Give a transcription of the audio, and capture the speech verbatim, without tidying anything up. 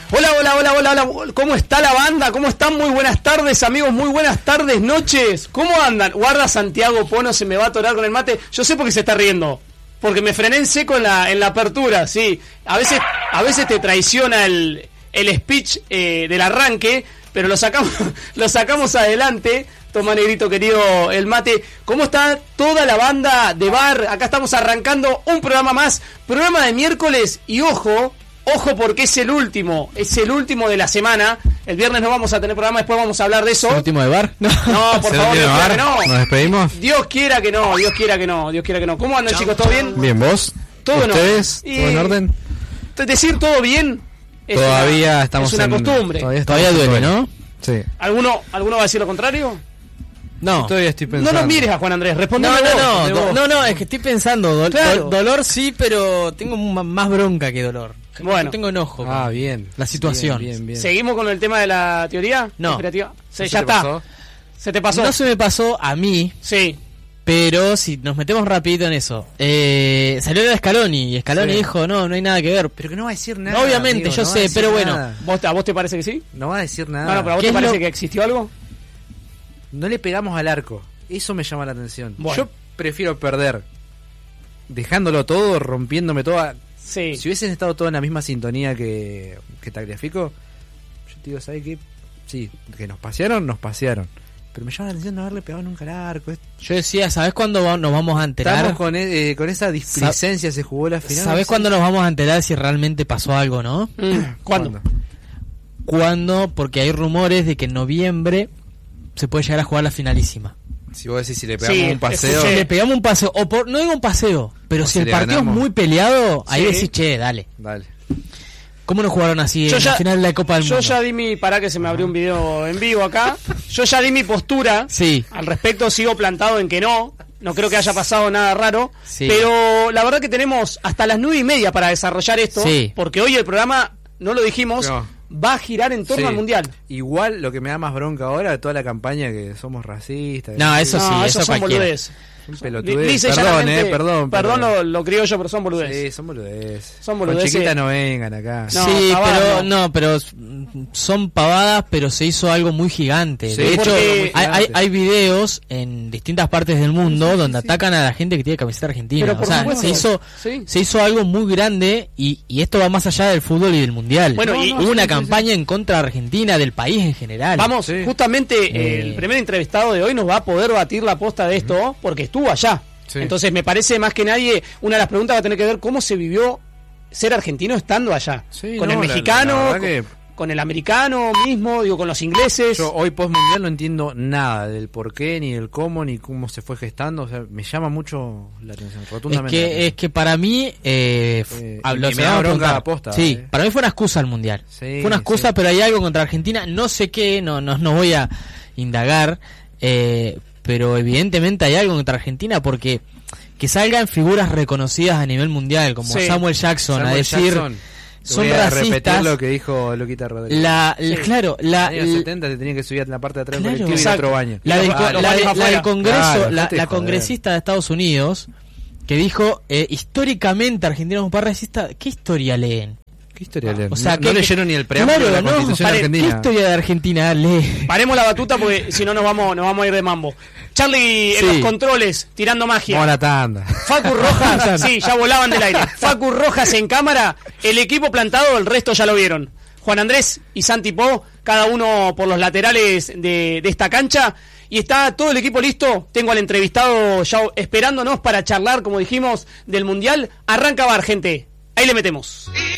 Hola, hola, hola, hola, hola, ¿cómo está la banda? ¿Cómo están? Muy buenas tardes, amigos, muy buenas tardes, noches. ¿Cómo andan? Guarda, Santiago Pono se me va a atorar con el mate. Yo sé por qué se está riendo, porque me frené en seco en la, en la apertura, sí. A veces, a veces te traiciona el, el speech eh, del arranque, pero lo sacamos, lo sacamos adelante. Toma, negrito querido, el mate. ¿Cómo está toda la banda de bar? Acá estamos arrancando un programa más, programa de miércoles, y ojo, ojo porque es el último, es el último de la semana. El viernes no vamos a tener programa, después vamos a hablar de eso. ¿El último de bar? No, no, por favor, Dios quiera que no. ¿Nos despedimos? Dios quiera que no, Dios quiera que no, Dios quiera que no. ¿Cómo andan, chicos? ¿Todo bien? Bien, ¿vos? ¿Todo no? ¿Ustedes? ¿Todo en orden? Decir todo bien es todavía una, estamos es una en, costumbre. Todavía, todavía duele, ¿no? Sí. ¿Alguno, ¿Alguno va a decir lo contrario? No, todavía estoy pensando. No nos mires a Juan Andrés, respondeme no, no, vos, no, vos. no, no, es que estoy pensando, do- Claro. do- dolor sí, pero tengo m- más bronca que dolor. Bueno. No tengo enojo. Ah, bien. La situación. Bien, bien, bien. ¿Seguimos con el tema de la teoría? No. Conspirativa? Se, ¿No ya se te está. pasó? ¿Se te pasó? No se me pasó a mí, Sí. pero si nos metemos rapidito en eso. Eh, salió de Scaloni y Scaloni Sí. dijo, no, no hay nada que ver. Pero que no va a decir nada. Obviamente, amigo, yo no va a sé, decir pero bueno. nada. ¿Vos, ¿A vos te parece que sí? No va a decir nada. No, no, pero ¿a vos ¿Qué te es parece lo- que existió algo? No le pegamos al arco. Eso me llama la atención. Bueno. Yo prefiero perder dejándolo todo, rompiéndome toda. Sí. Si hubiesen estado todos en la misma sintonía que, que Tagliafico, yo te digo, ¿sabes qué? Sí, que nos pasearon, nos pasearon. Pero me llama la atención no haberle pegado nunca al arco. Yo decía, ¿sabés cuándo va- nos vamos a enterar? Estamos con, eh, con esa displicencia, se jugó la final. ¿Sabés no sé. cuándo nos vamos a enterar si realmente pasó algo, no? Mm, ¿Cuándo? Cuando, porque hay rumores de que en noviembre se puede llegar a jugar la finalísima. Si vos decís si le pegamos Sí, un paseo. escuché. Si le pegamos un paseo, o por, no digo un paseo, pero O si si el le partido ganamos. es muy peleado, ahí Sí. decís, che, dale. Dale. ¿Cómo no jugaron así Yo en ya- la final de la Copa del Yo Mundo? ya di mi... Pará que se me abrió un video en vivo acá. Yo ya di mi postura. Sí. Al respecto sigo plantado en que no. No creo que haya pasado nada raro. Sí. Pero la verdad que tenemos hasta las nueve y media para desarrollar esto. Sí. Porque hoy el programa, no lo dijimos, No. va a girar en torno Sí. al Mundial. Igual lo que me da más bronca ahora es toda la campaña que somos racistas. No, eso no, sí, esos eso son cualquiera. boludeces. Un Di- pelotudez. dice Perdón, llanamente- eh, perdón. Perdón lo, lo creo yo, pero son boludeces. Sí, son boludeces. Son Con boludeces. chiquitas no vengan acá. No, sí, pavadas pero no. no. pero mm, son pavadas, pero se hizo algo muy gigante. Sí, de hecho, porque- hay, hay, hay videos en distintas partes del mundo donde atacan a la gente que tiene camiseta argentina. Pero por o sea, supuesto. se hizo Sí. se hizo algo muy grande y, y esto va más allá del fútbol y del mundial. Bueno, y- hubo no, una sí, sí, campaña en contra de Argentina, del país en general. Vamos, Sí. justamente Eh. el primer entrevistado de hoy nos va a poder batir la posta de esto porque estuvo allá. Sí. Entonces me parece más que nadie, una de las preguntas va a tener que ver cómo se vivió ser argentino estando allá. Sí, con no, el la- mexicano, la verdad con, que- con el americano mismo, digo, con los ingleses. Yo hoy post mundial no entiendo nada del por qué, ni del cómo, ni cómo se fue gestando. O sea, me llama mucho la atención, Es rotundamente. la que, atención. es que para mí, eh, f- Eh, ah, y- lo y se me va da a bronca preguntar. la posta, Sí, eh. para mí fue una excusa al mundial. Sí, fue una excusa, sí. pero hay algo contra Argentina. No sé qué, no, no, no voy a indagar, eh, pero evidentemente hay algo contra Argentina porque que salgan figuras reconocidas a nivel mundial, como Sí. Samuel Jackson, Samuel a decir Jackson, son voy a repetir racistas. lo que dijo Luquita Rodríguez. La, la- Sí. claro, la, En los años setenta se tenía que subir a la parte de atrás Claro. del colectivo y ir a Exacto. otro baño. La, del, Ah, co- los la, baños de- la afuera. del Congreso, Claro, la, dejate de la joder. congresista de Estados Unidos, que dijo, eh, históricamente Argentina es un país racista. ¿Qué historia leen? ¿Qué historia leen? O sea, no, que- no leyeron ni el preámbulo Claro, de la no, Constitución pare- argentina. ¿Qué historia de Argentina lee? Paremos la batuta porque si no nos vamos, nos vamos a ir de mambo. Charlie en Sí. los controles, tirando magia. Vamos a la tanda. Facu Rojas, sí, ya volaban del aire. Facu Rojas en cámara, el equipo plantado, el resto ya lo vieron. Juan Andrés y Santi Po, cada uno por los laterales de, de esta cancha. Y está todo el equipo listo. Tengo al entrevistado ya esperándonos para charlar, como dijimos, del Mundial. Arranca Bar, gente. Ahí le metemos.